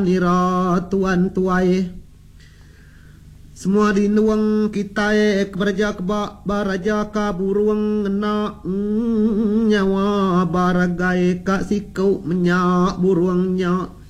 nira tuan tuai semua dinuang kita baraja kebak baraja ka buruang nak nyawa baragai ka sikau menyak buruangnya